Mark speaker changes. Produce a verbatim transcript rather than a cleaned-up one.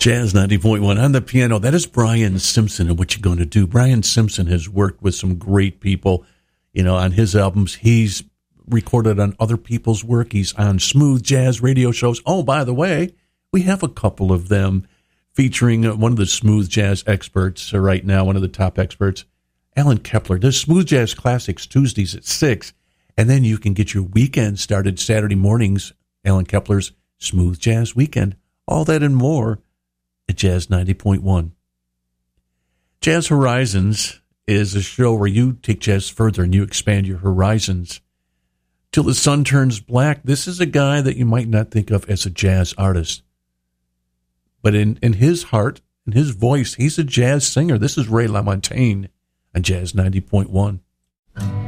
Speaker 1: Jazz ninety point one on the piano. That is Brian Simpson and What You Gonna Do. Brian Simpson has worked with some great people, you know, on his albums. He's recorded on other people's work. He's on smooth jazz radio shows. Oh, by the way, we have a couple of them featuring one of the smooth jazz experts right now, one of the top experts, Alan Kepler. There's Smooth Jazz Classics Tuesdays at six, and then you can get your weekend started Saturday mornings, Alan Kepler's Smooth Jazz Weekend. All that and more at Jazz ninety point one. Jazz Horizons is a show where you take jazz further and you expand your horizons. Till the Sun Turns Black. This is a guy that you might not think of as a jazz artist. But in, in his heart, in his voice, he's a jazz singer. This is Ray LaMontagne on Jazz ninety point one.